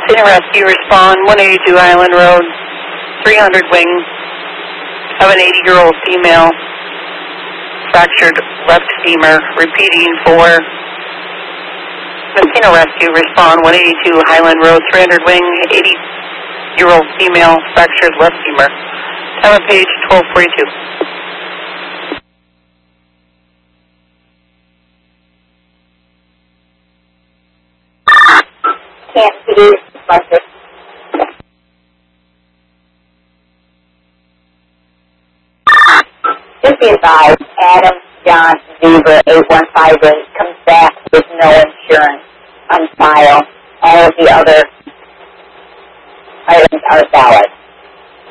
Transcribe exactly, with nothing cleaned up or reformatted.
Messina Rescue, respond one eighty-two Highland Road, three hundred wing of an eighty-year-old female, fractured left femur. Repeating for Messina Rescue, respond one eighty-two Highland Road, three hundred wing, eighty-year-old female, fractured left femur. Time of page twelve forty-two. Can't see buses. Just be advised, Adam John Zebra eight one five eight comes back with no insurance on file. All of the other items are valid.